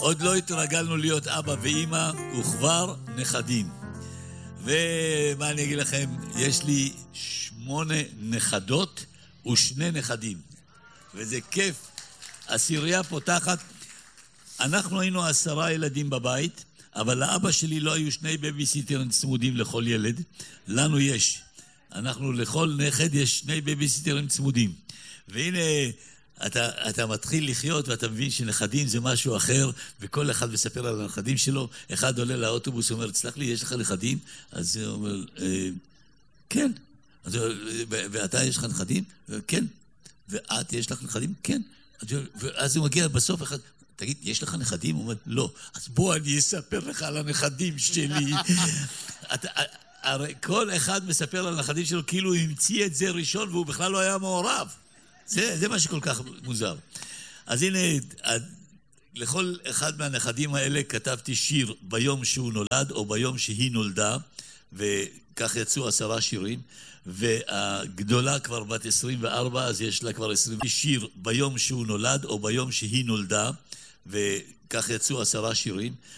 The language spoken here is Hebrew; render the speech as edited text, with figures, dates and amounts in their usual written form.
עוד לא התרגלנו להיות אבא ואמא, וכבר נכדים. ומה אני אגיד לכם, יש לי 8 נכדות ו2 נכדים. וזה כיף. הסירייה פותחת. אנחנו היינו 10 ילדים בבית, אבל לאבא שלי לא היו 2 בייביסיטרים צמודים לכל ילד. לנו יש. אנחנו לכל נכד יש 2 בייביסיטרים צמודים. והנה, אתה מתחיל לחיות ואתה מבין שנכדים זה משהו אחר, וכל אחד מספר על הנכדים שלו. אחד עולה לאוטובוס ואומר, תסלח לי, יש לך נכדים? אז הוא אומר, כן. ואתה יש לך נכדים? כן. ואת יש לך נכדים? כן. ואז הוא מגיע בסוף אחד, תגיד, יש לך נכדים? הוא אומר, לא. אז בוא אני אספר לך על הנכדים שלי. הרי כל אחד מספר על הנכדים שלו כאילו הוא המציא את זה ראשון והוא בכלל לא היה מעורב. זה מה שכל כך מוזר. אז הנה, לכל אחד מהנכדים האלה כתבתי שיר ביום שהוא נולד או ביום שהיא נולדה, וכך יצאו 10 שירים, והגדולה כבר בת 24, אז יש לה כבר 20 שיר ביום שהוא נולד או ביום שהיא נולדה, וכך יצאו 10 שירים.